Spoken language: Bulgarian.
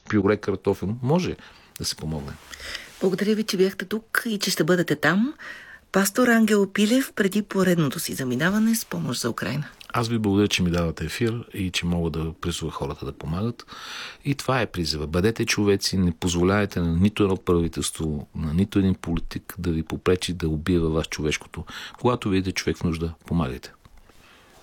пюре картофел. Може да се помогне. Благодаря ви, че бяхте тук и че ще бъдете там. Пастор Ангел Пилев, преди поредното си заминаване с помощ за Украйна. Аз ви благодаря, че ми давате ефир и че мога да призова хората да помагат. И това е призива. Бъдете човеци, не позволяйте на нито едно правителство, на нито един политик да ви попречи да убие във вас човешкото. Когато видите човек в нужда, помагайте.